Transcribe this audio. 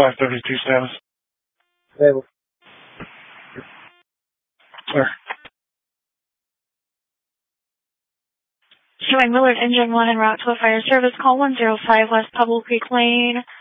532 status. Stable. Sir. Showing Willard Engine 1 en route to a fire service. Call 105 West Pebble Creek Lane.